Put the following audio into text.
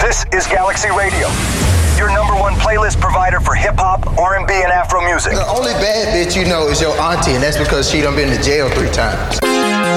This is Galaxy Radio, your number one playlist provider for hip-hop, R&B, and Afro music. The only bad bitch you know is your auntie, and that's because she done been to jail 3 times.